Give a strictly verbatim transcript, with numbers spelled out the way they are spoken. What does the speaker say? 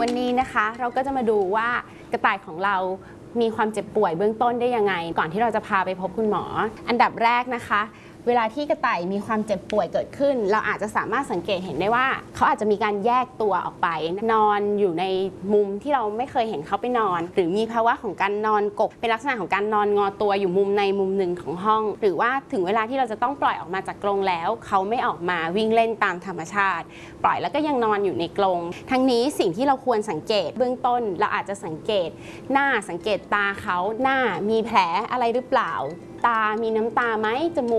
วันนี้นะคะเราก็จะมาดูว่ากระต่ายของเรามีความเจ็บป่วยเบื้องต้นได้ยังไงก่อนที่เราจะพาไปพบคุณหมออันดับแรกนะคะเวลาที่กระต่ายมีความเจ็บป่วยเกิดขึ้นเราอาจจะสามารถสังเกตเห็นได้ว่าเขาอาจจะมีการแยกตัวออกไปนอนอยู่ในมุมที่เราไม่เคยเห็นเขาไปนอนหรือมีภาวะของการนอนกกเป็นลักษณะของการนอนงอตัวอยู่มุมในมุมหนึ่งของห้องหรือว่าถึงเวลาที่เราจะต้องปล่อยออกมาจากกรงแล้วเขาไม่ออกมาวิ่งเล่นตามธรรมชาติปล่อยแล้วก็ยังนอนอยู่ในกรงทั้งนี้สิ่งที่เราควรสังเกตเบื้องต้นเราอาจจะสังเกตหน้าสังเกตตาเขาหน้ามีแผลอะไรหรือเปล่าตามีน้ำตาไหมจมูก